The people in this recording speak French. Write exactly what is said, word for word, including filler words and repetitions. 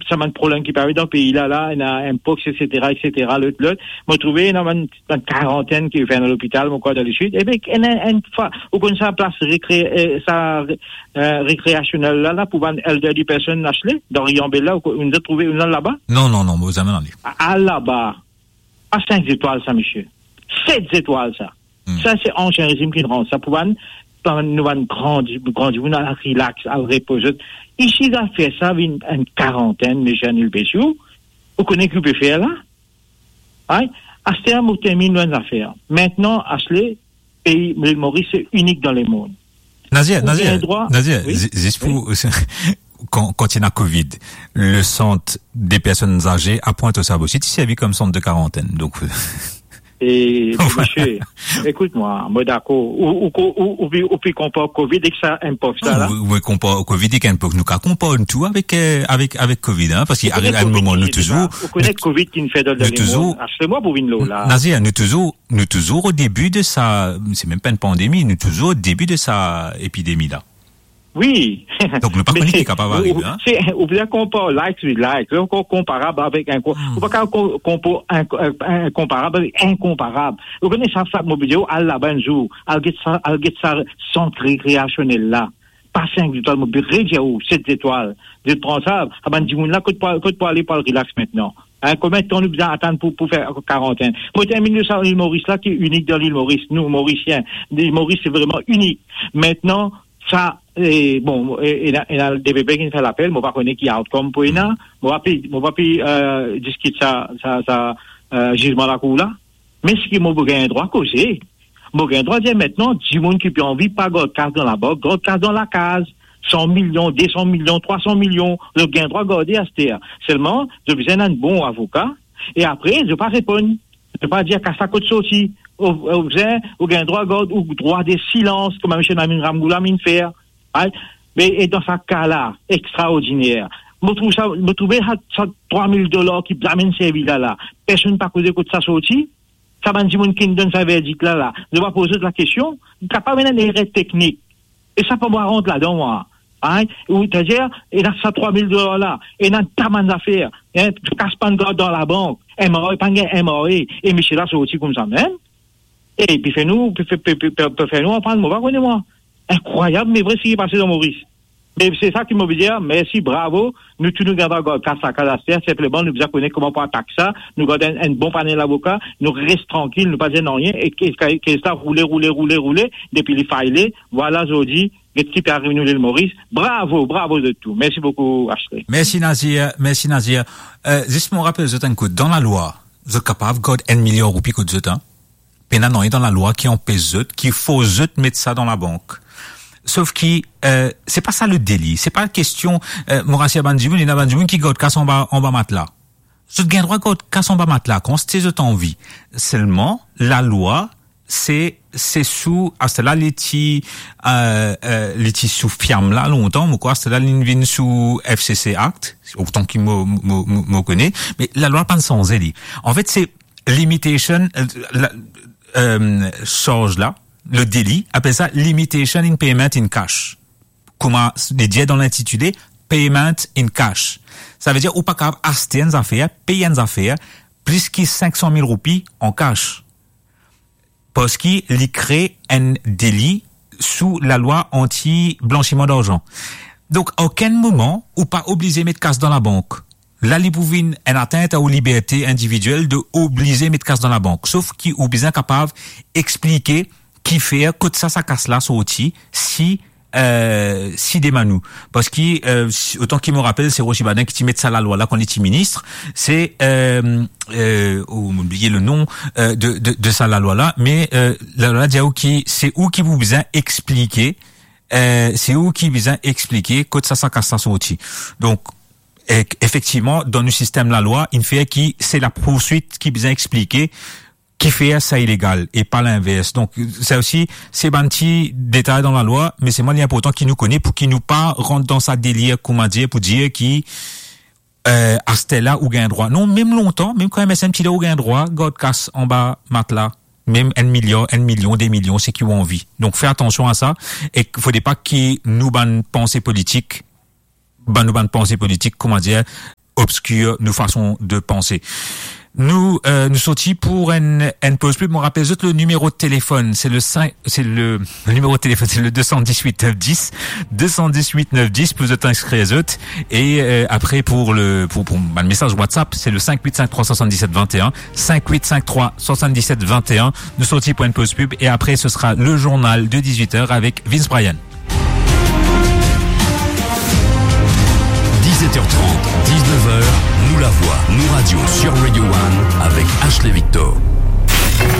ça m'a un problème qui paraît dans le pays là, là, il y a un pox, et cetera, et cetera, l'autre, l'autre. Moi, trouvé, il y a une, une quarantaine qui est fait dans l'hôpital, mon quoi, dans le sud. Et bien, il y a une fois, où on sa place récré, euh, ça, euh, récréationnelle là, là, pour une elderly person, acheter, dans Riambella, où on a trouvé, on a là-bas? Non, non, non, vous avez allé. À là-bas. Pas cinq étoiles, ça, monsieur. Sept étoiles, ça. Mm. Ça, c'est ancien régime qui rend ça. Pour une, nous avons grandi, grandi, on a relax, à reposer. Ici, il a fait ça, une, une quarantaine, mais j'ai annulé Bessiou. Vous connaissez ce que peut faire, là? Hein? À ce terme, on termine nos affaires. Maintenant, Ashley, pays, l'île Maurice, c'est unique dans le monde. Nazir, Nazir, Nazir, oui? juste pour, oui. Quand, quand il y a Covid, le centre des personnes âgées à Pointe-aux-Trembles, c'est servi comme centre de quarantaine, donc. Et, monsieur, écoute-moi, moi d'accord, ou, ou, ou, ou, ou, puis compare Covid et que ça impose ça, là. Oui, compare Covid et qu'importe, nous, qu'à compare tout avec, euh, avec, avec Covid, hein, parce qu'il arrive à un moment, nous toujours. Vous connaissez Covid qui nous fait dans le monde. Achetez-moi pour une là. Nazir, nous toujours, nous toujours au début de sa, c'est même pas une pandémie, nous toujours au début de sa épidémie, là. Oui. Donc, nous pas connu qui est capable d'arriver, hein. C'est, ou bien compare like with like, encore comparable avec un, ou pas compare un, comparable avec incomparable. Vous connaissez ça, ça, mon vidéo, à la bonne jour, à get ça, à get ça, centre récréationnel là. Pas cinq étoiles, mon vidéo, ou sept étoiles. Je prends ça, à ben, dis-moi là, que tu peux aller par le relax maintenant. Hein, combien de temps nous besoin attendre pour, pour faire quarantaine? Moi, terminer ça, l'île Maurice là, qui est unique dans l'île Maurice. Nous, Mauriciens. L'île Maurice, c'est vraiment unique. Maintenant, ça, et bon, il y a le D V P qui fait l'appel, moi, pas connaître qui a outcome pour ina, moi, pas, moi, pas, euh, discuter ça, ça, ça, euh, jugement la cour là. Mais ce qui m'a besoin un droit causer. Moi, un droit dire maintenant, du monde qui peut envie, pas de case dans la banque, de case dans la case. cent millions, deux cents millions, trois cents millions, le gain droit garder à ce terre. Seulement, je besoin d'un bon avocat, et après, je ne pas répondre. Je ne pas dire qu'à ça coûte sorti. Au besoin, au gain droit garde, ou droit des silences, comme M. Namin Ramgoula mine faire. Mais, et dans ce cas-là, extraordinaire. Je trouve ça, je trouve ça, trois mille dollars qui amène ces villes là. Personne n'a pas causé que ça sorti. Ça m'a dit, mon qui donne sa verdict là, là. Je vais poser la question. Il n'y a pas même une erreur technique. Et ça peut me rendre là-dedans, moi. Hein? Ou, c'est-à-dire, il a ça trois mille dollars là. Il a un taman d'affaires. Hein? Tu casses pas de dans la banque. M R A, pas de M R A. Et Michel là, c'est aussi comme ça même. Et puis, fais-nous, fais-nous en prendre, moi, connais-moi. Incroyable, mais vrai, ce qui est passé dans Maurice. Mais c'est ça qui m'a dit, merci, bravo. Nous, tous nous gardons encore casse à cadastre, simplement, nous vous connaître comment on attaquer ça. Nous gardons un, un bon panel d'avocats. Nous restons tranquilles, nous pas dire non rien. Et que ça rouler, rouler, rouler, rouler. Depuis les failles, voilà, aujourd'hui, les petits qui arrivent nous, l'île Maurice. Bravo, bravo de tout. Merci beaucoup, Ashley. Merci, Nazir. Merci, Nazir. Euh, juste mon rappel, je t'écoute. Dans la loi, vous êtes capable de garder un million de roupies que vous êtes, hein? Pena non, dans la loi qui empêche eux, qui faut eux mettre ça dans la banque. Sauf qui, euh, c'est pas ça le délit. C'est pas une question, euh, Morassia Bandimoun, il y a Bandimoun qui garde casse en bas, en bas matelas. Je gagne droit garde casse en bas matelas, quand c'est eux en vie. Seulement, la loi, c'est, c'est sous, à cela, les petits, euh, euh, les petits sous fiam là, longtemps, ou quoi, c'est là, l'in sous F C C Act, autant qu'il me, me, me connaît. Mais la loi pas sans elle. En fait, c'est limitation, euh, la, euh, charge là, le délit, appelle ça limitation in payment in cash. Comment les dit dans l'intitulé, payment in cash. Ça veut dire, ou pas capable acheter une affaire, payer une affaire, plus que cinq cent mille roupies en cash. Parce qu'il crée un délit sous la loi anti-blanchiment d'argent. Donc, à aucun moment, ou pas obligé de mettre cash dans la banque. La libouvine est atteinte aux libertés individuelles de obliger mettre cash dans la banque. Sauf qui ou bien capable expliquer qui fait que ça, ça casse là, sorti, si, euh, si des manous. Parce que, euh, autant qu'il me rappelle, c'est Rochi Badin qui t'y met ça la loi là, quand il était ministre, c'est, euh, euh, ou m'oubliez le nom, euh, de, de, de ça la loi là, mais, euh, la loi dit qui, c'est où qui vous besoin expliquer, euh, c'est où qui besoin expliquer que ça, ça casse là, sorti. Donc, et, effectivement, dans le système la loi, il fait qui, c'est la poursuite qui besoin expliquer, qui fait ça illégal et pas l'inverse. Donc, c'est aussi, c'est un petit détail dans la loi, mais c'est moins important qu'il nous connaît pour qu'il nous pas rentre dans sa délire, comment dire, pour dire qu'il, euh, à ce là ou gain droit. Non, même longtemps, même quand même c'est un petit là ou gain droit, God casse en bas, matelas. Même un million, un million, des millions, c'est qui ont envie. Donc, fais attention à ça. Et il faudrait pas qu'il nous ban pensée politique, ban nous ban pensée politique, comment dire, obscure nos façons de penser. Nous, euh, nous sortis pour une, une pause pub. On rappelle le numéro de téléphone. C'est le cinq, c'est le, le numéro de téléphone, c'est le deux cent dix-huit neuf dix, deux cent dix-huit neuf dix, pour vous inscrire les autres. Et, euh, après, pour le, pour, pour, bah, le message WhatsApp, c'est le cinq huit cinq trois sept sept vingt et un, cinq huit cinq trois sept sept vingt et un. Nous sortis pour une pause pub. Et après, ce sera le journal de dix-huit heures avec Vince Bryan. dix-sept heures trente, dix-neuf heures, nous la voix, nous radio sur Radio One avec Ashley Victor.